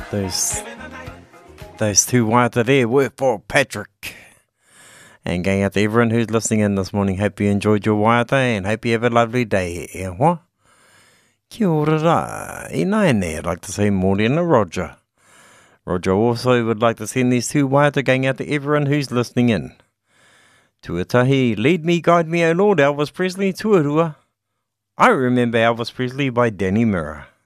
Those two waiata there were for Patrick. And going out to everyone who's listening in this morning. Hope you enjoyed your waiata and hope you have a lovely day. E hoa? Kia ora rā. E nai I'd like to say morena Roger. Roger also would like to send these two waiata going out to everyone who's listening in. Tuatahi, Lead Me, Guide Me, O Lord, Elvis Presley, Tuarua. I remember Elvis Presley by Danny Mirror.